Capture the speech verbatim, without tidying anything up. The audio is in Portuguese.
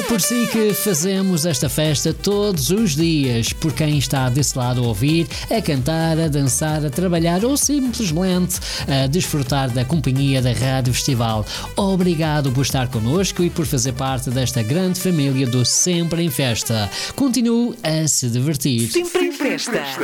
por si que fazemos esta festa todos os dias, por quem está desse lado a ouvir, a cantar, a dançar, a trabalhar ou simplesmente a desfrutar da companhia da Rádio Festival. Obrigado por estar connosco e por fazer parte desta grande família do Sempre em Festa. Continue a se divertir. Sempre em Festa.